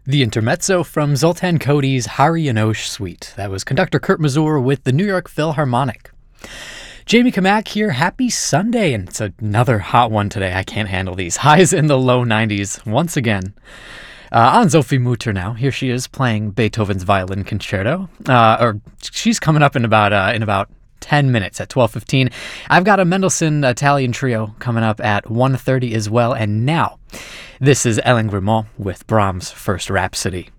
The intermezzo from Zoltan Cody's Hari Yanosh Suite. That was conductor Kurt Masur with the New York Philharmonic. Jamie Kamak here. Happy Sunday, and it's another hot one today. I can't handle these. Highs in the low 90s once again. On Sophie Mutter now. Here she is playing Beethoven's Violin Concerto. She's coming up in about 10 minutes at 12:15. I've got a Mendelssohn Italian trio coming up at 1:30 as well. And now, this is Ellen Grimaud with Brahms' First Rhapsody.